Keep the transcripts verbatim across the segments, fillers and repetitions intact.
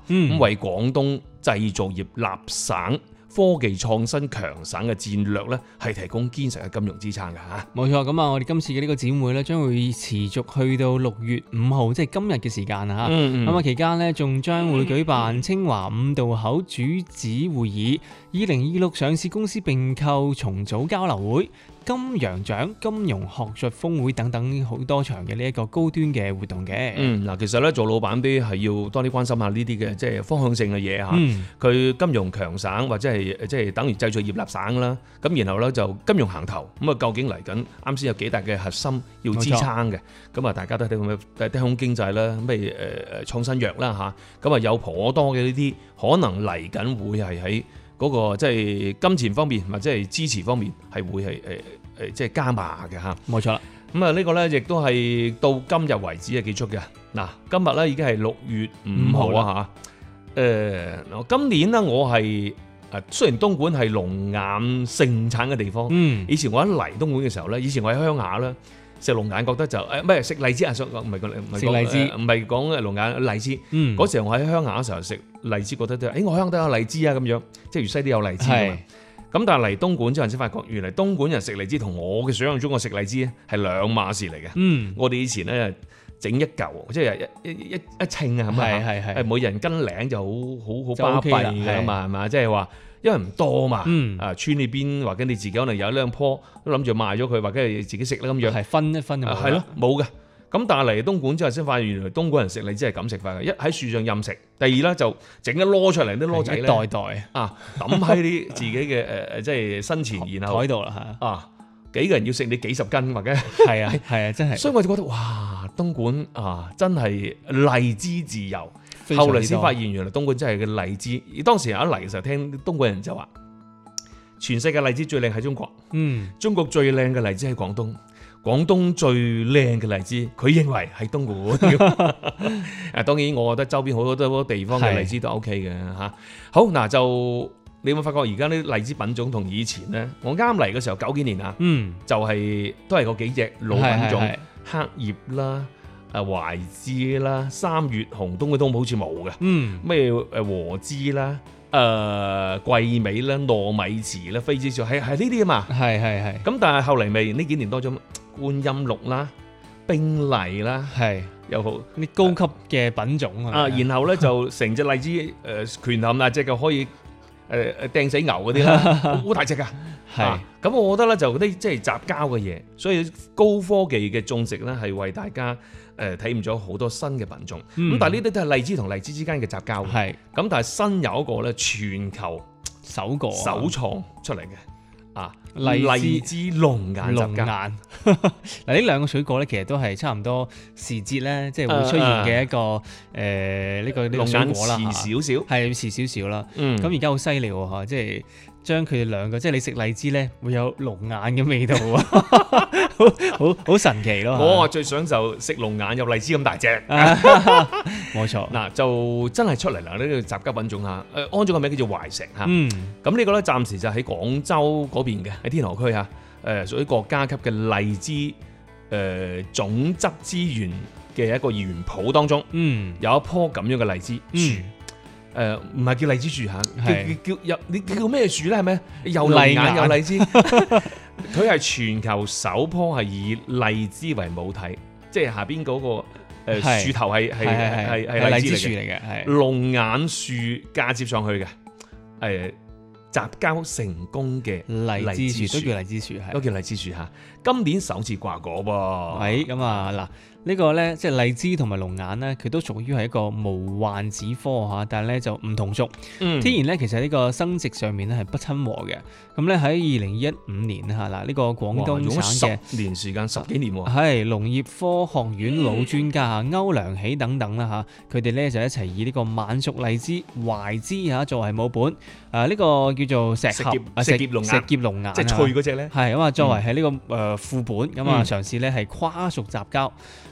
嗯、 為廣東製造業立省、科技創新強省嘅戰略咧，係提供堅實嘅金融支撐㗎嚇。 冇錯，咁啊，我哋今次嘅呢個展會咧，將會持續去到六月五號，即係今日嘅時間啊嚇。咁啊、嗯，期間咧仲將會舉辦清華五道口主旨會議、二零二六上市公司併購重組交流會、金洋獎、金融學術峰會等等好多場嘅呢一個高端嘅活動嘅。 嗯，嗱，其實咧做老闆啲係要多啲關心下呢啲嘅即係方向性嘅嘢嚇。佢、嗯、金融強省或者係即係等於製造業立省啦。咁然後咧就金融行頭，咁啊究竟嚟緊啱先有幾大嘅核心要支撐嘅？咁啊大家都睇咁嘅低空經濟啦，咩誒誒創新藥啦嚇。咁啊有頗多嘅呢啲可能嚟緊會係喺嗰個即係金錢方面或者係支持方面係會係誒誒即係加碼嘅嚇。 冇錯啦。 咁啊呢個咧亦都係到今日為止係結束嘅。嗱，今日咧已經係六月五號啊嚇。誒，我今年咧我係誒雖然東莞係龍眼盛產嘅地方，嗯，以前我一嚟東莞嘅時候咧，以前我喺鄉下咧食龍眼覺得就誒咩食荔枝啊，想講唔係講唔係講荔枝，唔係講龍眼荔枝。嗯，嗰時候我喺鄉下嘅時候食荔枝，覺得都誒我鄉都有荔枝啊咁樣，即係粵西都有荔枝㗎嘛。咁但係嚟東莞之後先發覺，原來東莞人食荔枝同我嘅想象中嘅食荔枝咧係兩碼事嚟嘅。嗯，我哋以前咧整一嚿，即係一一一一稱啊，咁啊，誒每人斤零就好好好巴閉㗎嘛，係嘛？即係話因為唔多嘛，嗯、啊村裏邊或者你自己可能有一兩棵都諗住賣咗佢，或者係自己食啦咁樣， 係分一分就冇。 係咯，冇嘅。咁但係嚟東莞之後先發現，原來東莞人食荔枝係咁食法嘅，一喺樹上任食。第二咧就整一籮出嚟啲籮仔咧，一袋袋啊抌喺啲自己嘅誒誒，即係身前，然後喺度啦嚇啊幾個人要食你幾十斤或者係啊係啊真係。 所以我就覺得哇，東莞啊真係荔枝自由。後嚟先發現原來東莞真係嘅荔枝。當時我一嚟嘅時候，聽東莞人就話，全世界荔枝最靚喺中國，嗯，中國最靚嘅荔枝喺廣東。廣東最靚嘅荔枝，佢認為係東莞。啊，當然我覺得周邊好多多地方嘅荔枝都 OK 嘅嚇。好嗱，就你有冇發覺而家啲荔枝品種同以前咧？我啱嚟嘅時候九幾年啊，嗯，就係、是、都係嗰幾隻老品種，黑葉啦、啊懷枝啦、三月紅，東莞都好似冇嘅。嗯，咩誒和枝啦、誒桂味啦、糯米糍啦、非枝樹係係呢啲啊嘛。係係係。咁但係後嚟未呢幾年多咗。觀音綠啦、冰荔啦，係又好啲高級嘅品種啊！然後咧就成隻荔枝誒、呃、拳頭大隻嘅，可以誒誒掟死牛嗰啲啦，好大隻噶。係咁、啊，我覺得咧就嗰啲即係雜交嘅嘢，所以高科技嘅種植咧係為大家誒體驗咗好多新嘅品種。咁、嗯、但係呢啲都係荔枝同荔枝之間嘅雜交。係咁，但係新有一個咧全球首個首創出嚟嘅。啊，荔枝龍眼雜交，嗱呢兩個水果咧，其實都係差唔多時節咧，即係會出現嘅一個誒呢、呃呃呢個呢、呢個水果啦，遲少少，係遲少少啦。咁而家好犀利喎嚇，即係將佢哋兩個，即係你食荔枝咧會有龍眼嘅味道啊，好好好神奇咯！我最想就食龍眼有荔枝咁大隻，冇錯。嗱就真係出嚟啦，呢個雜交品種嚇，誒安咗個名叫做懷石嚇。嗯，咁呢個咧暫時就喺廣州嗰邊嘅，喺天河區嚇，誒屬於國家級嘅荔枝誒、呃、種質資源嘅一個園圃當中，嗯，有一棵咁樣嘅荔枝樹。嗯誒唔係叫荔枝樹嚇，叫叫有你叫咩樹咧？係咪有龍眼有荔枝？佢係全球首棵係以荔枝為母體，即係下邊嗰個誒樹頭係係係係荔枝樹嚟嘅，係龍眼樹嫁接上去嘅，誒雜交成功嘅荔枝樹都叫荔枝樹，係都叫荔枝樹嚇。今年首次掛果噃，係咁啊嗱。呢個咧即係荔枝同埋龍眼咧，佢都屬於係一個無患子科嚇，但係咧就唔同屬。嗯、天然咧其實呢個生殖上面咧係不親和嘅。咁咧喺二零一五年嚇嗱，呢個廣東省嘅十年時間十幾年喎，係農業科學院老專家嚇歐良喜等等啦嚇，佢哋咧就一齊以呢個晚熟荔枝懷枝嚇作為母本，啊呢、呢個叫做石盒石澀龍眼，石澀龍眼即係脆嗰隻咧，係咁啊作為係呢個誒副本咁啊嘗試咧係跨屬雜交。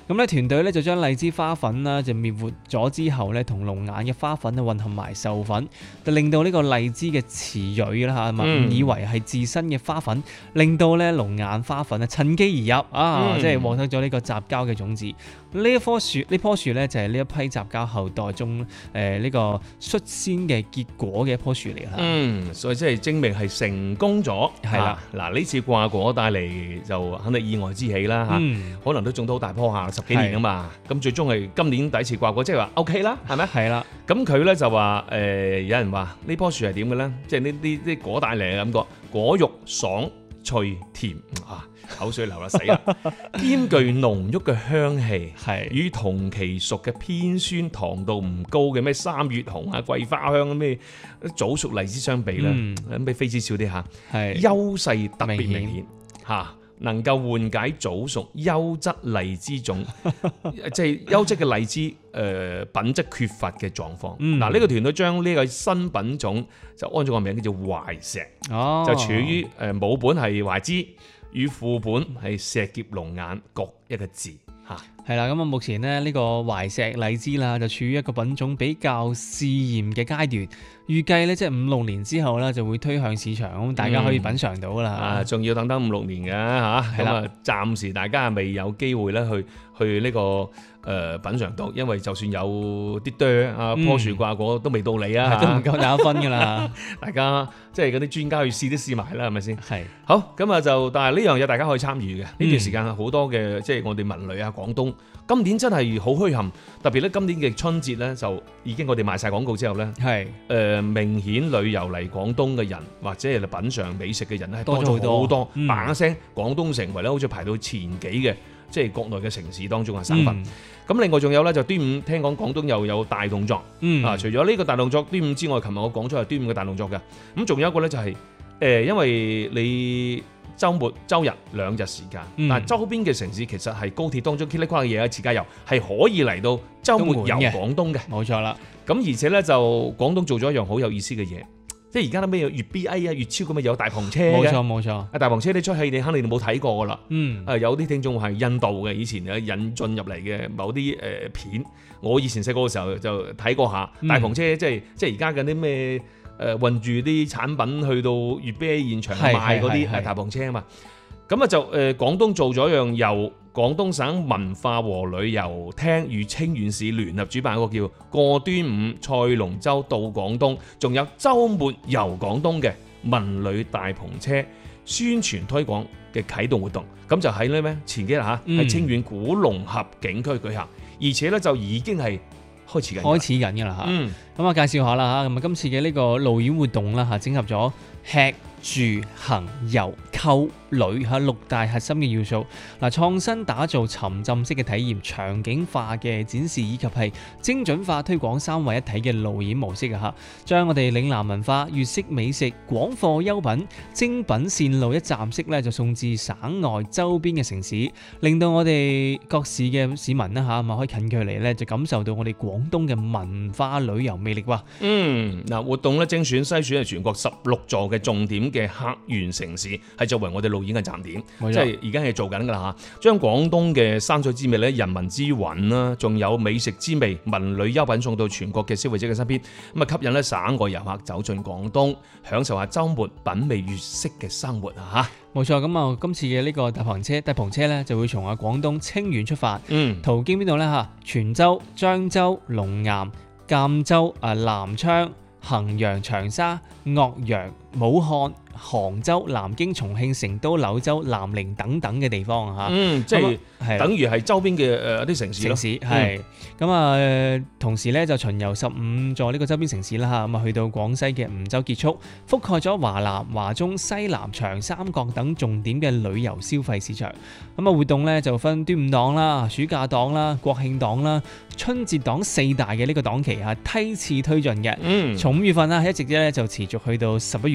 咁咧團隊咧就將荔枝花粉啦就滅活咗之後咧，同龍眼嘅花粉啊混合埋授粉，就令到呢個荔枝嘅雌蕊啦嚇，咁、嗯、以為係自身嘅花粉，令到咧龍眼花粉啊趁機而入啊，嗯、即係獲得咗呢個雜交嘅種子。呢一棵樹呢棵樹咧就係呢一批雜交後代中誒呢、呃這個率先嘅結果嘅一棵樹嚟啦。 嗯，所以即係證明係成功咗。係啦，嗱呢次掛果帶嚟就肯定意外之喜啦嚇，嗯、可能都種到好大棵下十幾年啊嘛。咁最終係今年第一次掛果，即係話 O K 啦，係咪？係啦。咁佢咧就話誒、呃，有人話呢棵樹係點嘅咧？即係呢啲啲果帶嚟嘅感覺，果肉爽脆甜啊！口水流啦死啦，兼具濃郁嘅香氣，係與同期熟嘅偏酸糖度唔高嘅咩三月紅啊、桂花香咩早熟荔枝相比咧，咁比飛枝少啲嚇，係優勢特別明顯嚇，能夠緩解早熟優質荔枝種，即係優質嘅荔枝誒、呃、品質缺乏嘅狀況。嗱、嗯，呢、這個團隊將呢個新品種就安咗個名叫做懷石，哦、就處於誒母本係懷枝。與副本係石劫龍眼各一個字嚇，係啦。咁啊，目前咧呢個懷石荔枝啦，就處於一個品種比較試驗嘅階段。預計咧即係五六年之後咧就會推向市場，咁大家可以品嚐到啦。啊，仲要等等五六年嘅嚇，咁啊暫時大家未有機會咧去去呢、這個誒、呃、品嚐到，因為就算有啲多啊棵樹掛果都未到你啊，都唔夠大家分㗎啦。大家即係嗰啲專家去試都試埋啦，係咪先？係。好，咁啊就但係呢樣嘢大家可以參與嘅。呢、嗯、段時間好多嘅即係我哋文旅啊廣東，今年真係好墟冚，特別咧今年嘅春節咧就已經我哋賣晒廣告之後咧，係誒、呃、明顯旅遊嚟廣東嘅人或者係品嚐美食嘅人咧係多咗好多，嘭一聲廣東成為咧好似排到前幾嘅。即係國內嘅城市當中嘅省份，咁、嗯、另外仲有咧就端午，聽講廣東又有大動作，嗯、啊除咗呢個大動作端午之外，琴日我講咗係端午嘅大動作嘅，咁仲有一個咧就係、是、誒、呃，因為你週末週日兩日時間，嗯、但係周邊嘅城市其實係高鐵當中噼里啪啦嘅嘢啊，自駕遊係可以嚟到週末遊廣東嘅，冇錯啦。咁而且咧就廣東做咗一樣好有意思嘅嘢。即係而家都咩有粵 B A 啊、粵超咁啊，有大篷車嘅。冇錯冇錯。啊大篷車你出戲你肯定冇睇過噶啦。嗯。啊有啲聽眾係印度嘅，以前啊引進入嚟嘅某啲誒片，我以前細個嘅時候就睇過下、嗯、大篷車，即係即係而家嗰啲咩誒運住啲產品去到粵 B A 現場賣嗰啲係大篷車啊嘛。咁啊就誒、呃、廣東做咗一樣由廣東省文化和旅遊廳與清遠市聯合主辦一個叫過端午賽龍舟到廣東，仲有週末遊廣東嘅文旅大篷車宣傳推廣嘅啟動活動。咁就喺呢咩前幾日嚇喺清遠古龍峽景區舉行，而且咧就已經係開始緊，開始緊㗎啦嚇。嗯，咁啊介紹下啦嚇，咁啊今次嘅呢個路演活動啦嚇，整合咗吃住行遊購旅嚇六大核心嘅要素，嗱創新打造沉浸式嘅體驗、場景化嘅展示以及係精準化推廣三位一體嘅路演模式啊嚇，將我哋嶺南文化、粵式美食、廣貨優品、精品線路一站式咧就送至省外周邊嘅城市，令到我哋各市嘅市民啦嚇，咪可以近距離咧就感受到我哋廣東嘅文化旅遊魅力喎。嗯，嗱活動咧精選篩選係全國十六座嘅重點嘅客源城市，係作為我哋路演嘅站點，即係而家係做緊㗎啦嚇。將廣東嘅山水之味咧、人民之韻啦，仲有美食之味、文旅優品送到全國嘅消費者嘅身邊，咁啊吸引咧省外遊客走進廣東，享受下週末品味粵式嘅生活啊嚇。冇錯，咁啊今次嘅呢個大篷車、大篷車咧就會從啊廣東清遠出發，嗯，途經邊度咧嚇？泉州、漳州、龍岩、贛州、啊南昌、衡陽、長沙、岳陽、武漢、杭州、南京、重慶、成都、柳州、南寧等等嘅地方嚇，嗯，即係係等於係周邊嘅誒啲城市咯，城市係咁啊，同時咧就巡遊十五座呢個周邊城市啦嚇，咁啊去到廣西嘅梧州結束，覆蓋咗華南、華中、西南、長三角等重點嘅旅遊消費市場。咁啊活動咧就分端午檔啦、暑假檔啦、國慶檔啦、春節檔四大嘅呢個檔期啊，梯次推進嘅。嗯，從五月份啦一直咧就持續去到十一月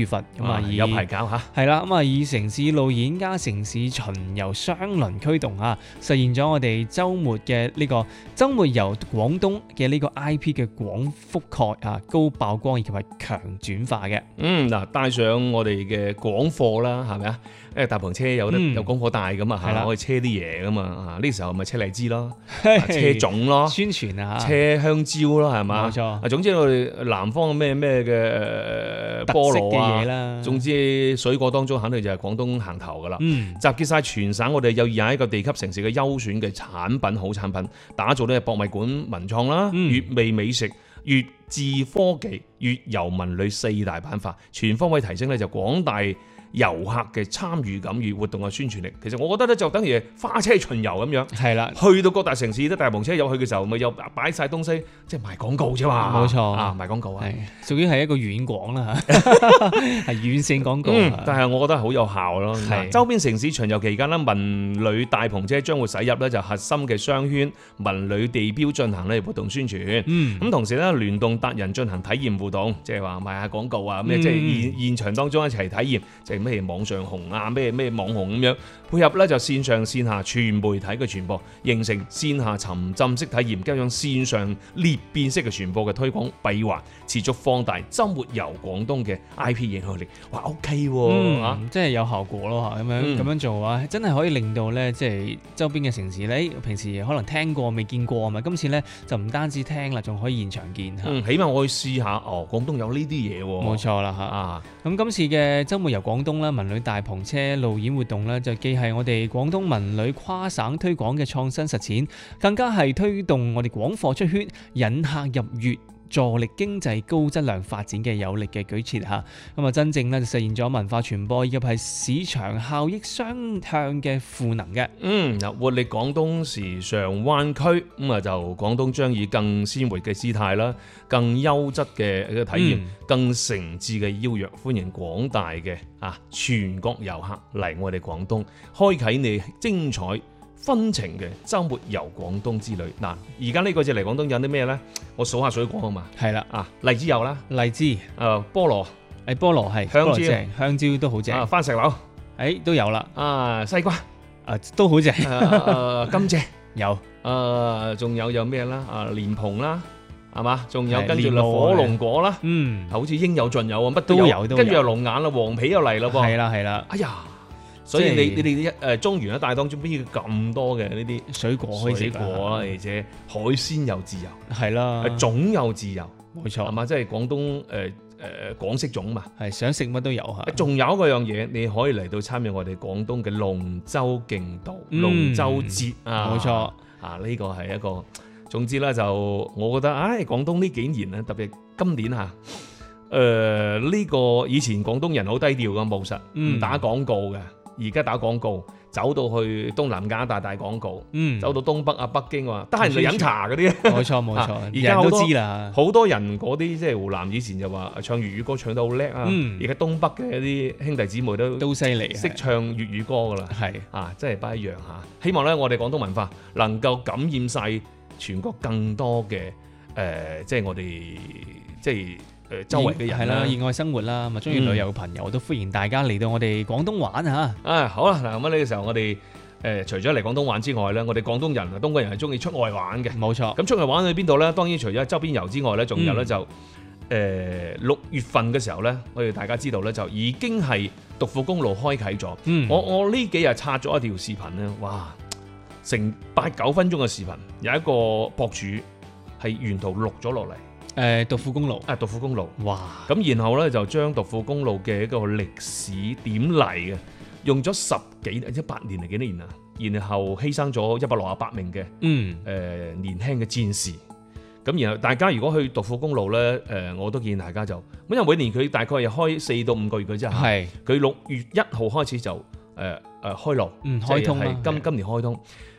佛咁啊，以有排搞嚇。 係啦，咁啊以城市路演加城市巡遊雙輪驅動啊，實現咗我哋週末嘅呢個週末遊廣東嘅呢個 I P 嘅廣覆蓋啊、高曝光以及係強轉化嘅。 嗯，嗱，帶上我哋嘅廣貨啦，係咪啊？因為大篷車有得、嗯、有廣貨帶咁啊，係啦，可以車啲嘢噶嘛。啊，呢時候咪車荔枝咯，車粽咯， 宣傳啊， 車香蕉咯，係嘛？ 冇錯。 啊，總之我哋南方咩咩嘅菠蘿嘅嘢啦， 總之水果當中肯定就係廣東行頭噶啦。 嗯， 集結晒全省我哋有廿一個地級城市嘅優選嘅產品好產品，打造呢個博物館文創啦、粵、嗯、味美食、粵智科技、粵遊文旅四大板塊，全方位提升咧就廣大遊客嘅參與感與活動嘅宣傳力。其實我覺得咧就等於花車巡遊咁樣，係啦，去到各大城市得大篷車有去嘅時候，咪又擺晒東西，即係賣廣告啫嘛。冇錯啊，賣廣告啊， 屬於係一個軟廣啦嚇，係軟性廣告。 嗯、但係我覺得好有效咯。周邊城市巡遊期間咧，文旅大篷車將會駛入咧就核心嘅商圈文旅地標進行咧活動宣傳。咁、嗯、同時咧聯動達人進行體驗互動，即係話賣下廣告啊，咩、嗯、即係現現場當中一齊體驗，即係咩網上紅啊，咩咩網紅咁樣配合咧就線上線下全媒體嘅傳播，形成線下沉浸式體驗加上線上裂變式嘅傳播嘅推廣閉環，持續放大周末遊廣東嘅 I P 影響力。哇 ，OK 喎、 嗯啊， 即係有效果咯嚇，咁樣咁、嗯、樣做啊，真係可以令到咧即係周邊嘅城市咧，平時可能聽過未見過啊嘛，今次咧就唔單止聽啦，仲可以現場見嚇、 嗯。起碼我可以試下哦，廣東有呢啲嘢喎。 冇錯啦嚇。啊，咁今次嘅周末遊廣東啦，文旅大篷車路演活動咧，就既係我哋廣東文旅跨省推廣嘅創新實踐，更加係推動我哋廣貨出圈、引客入粵、助力經濟高質量發展嘅有力嘅舉措嚇。咁啊，真正咧就實現咗文化傳播以及係市場效益雙向嘅賦能嘅。嗯， 嗱，活力廣東時尚灣區咁啊，就廣東將以更鮮活嘅姿態啦，更優質嘅一個體驗，嗯、更誠摯嘅邀約，歡迎廣大嘅啊全國遊客嚟我哋廣東，開啓你精彩紛呈嘅週末遊廣東之旅。嗱，而家呢個就嚟廣東有啲咩呢？我數下水果啊嘛。係啦，啊荔枝有啦， 荔枝，誒、 呃、菠蘿， 誒菠蘿係香蕉，香蕉都好正。啊番石榴，誒、 哎、都有啦。 啊西瓜， 啊都好正。 誒、啊、甘蔗有， 誒仲有有咩啦？啊蓮蓬啦，係嘛？仲有跟住啦火龍果啦，嗯，好似應有盡有啊，乜都有。都有都有跟住又龍眼啦，黃皮又嚟啦噃。係啦係啦。哎呀！所以你你哋一誒中原一帶當中邊有咁多嘅呢啲水果可以食果啦，而且海鮮又自由，係啦，粽又自由，冇錯，係嘛？即係廣東誒誒廣式粽嘛，係想食乜都有嚇。仲有一個樣嘢，你可以嚟到參與我哋廣東嘅龍舟競渡、龍舟節啊，冇錯啊！呢個係一個總之咧，就我覺得，唉，廣東呢幾年咧，特別今年嚇。誒呢個以前廣東人好低調嘅，務實唔打廣告嘅。而家打廣告，走到去東南亞大大廣告，嗯，走到東北啊、北京啊，得閒就飲茶嗰啲，冇錯冇錯。而家都知啦，好多人嗰啲即係湖南以前就話唱粵語歌唱得好叻啊，而家東北嘅一啲兄弟姊妹都都犀利，識唱粵語歌噶啦，係啊，真係不一樣嚇。希望咧，我哋廣東文化能夠感染晒全國更多嘅誒、呃，即係我哋即係。誒周圍嘅人係啦，熱愛生活啦，咪中意旅遊嘅朋友、嗯、都歡迎大家嚟到我哋廣東玩嚇。啊，好啦，嗱咁呢個時候我哋誒、呃、除咗嚟廣東玩之外咧，我哋廣東人啊，東莞人係中意出外玩嘅。冇錯。咁出外玩去邊度咧？當然除咗周邊遊之外咧，仲有咧、嗯、就誒六、呃、月份嘅時候咧，我哋大家知道咧就已經係獨富公路開啓咗、嗯。我我呢幾日刷咗一條視頻咧，哇，成八九分鐘嘅視頻，有一個博主係沿途錄咗落嚟。誒獨富公路啊，獨富公路，哇！咁然後咧就將獨富公路嘅一個歷史點嚟嘅，用咗十幾一百年嚟幾年啊，然後犧牲咗一百六十八名嘅嗯誒、呃、年輕嘅戰士。咁然後大家如果去獨富公路咧，誒、呃、我都建議大家就，因為每年佢大概係開四到五個月嘅啫，係佢六月一號開始就誒誒、呃、開路，嗯開通啦，今今年開通。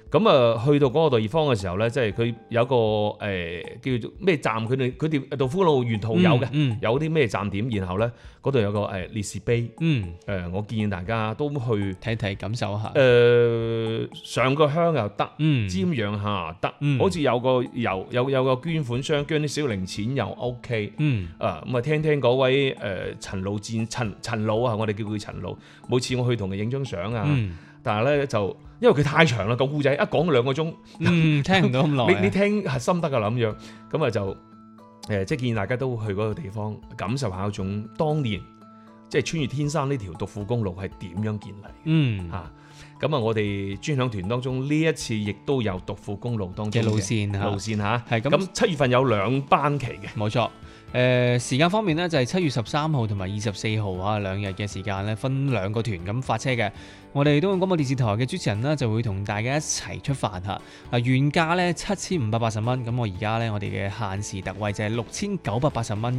咁啊，去到嗰個地方嘅時候咧，即係佢有個誒、呃、叫做咩站，佢哋佢哋杜夫路沿途有嘅， 嗯嗯、 有啲咩站點，然後咧嗰度有個誒烈士碑。 嗯，誒、 呃，我建議大家都去睇睇感受下。 誒、呃，上個香又得， 嗯， 瞻仰下又得， 嗯、 好似有個有有有個捐款箱，捐啲小零錢又 OK。 嗯， 啊，咁啊聽聽嗰位誒、呃、陳老戰陳陳老啊，我哋叫佢陳老，每次我去同佢影張相啊。 嗯， 但係咧就因為佢太長啦，個故仔一講兩個鐘， 嗯，聽唔到咁耐。 你你聽係心得噶啦咁樣，咁啊就誒、呃、即係建議大家都去嗰個地方感受下嗰種當年即係穿越天山呢條獨富公路係點樣建立。 嗯， 嚇咁啊！我哋專享團當中呢一次亦都有獨富公路當中嘅路線嚇， 路線嚇係咁。 咁七月份有兩班期嘅， 冇錯。誒、呃、時間方面呢，就係、是、七月十三號同埋二十四號啊，兩日嘅時間咧，分兩個團咁發車嘅。我哋東莞廣播電視台嘅主持人呢，就會同大家一齊出發嚇。啊，原價咧七千五百八十蚊，咁我而家咧我哋嘅限時特惠就係六千九百八十蚊。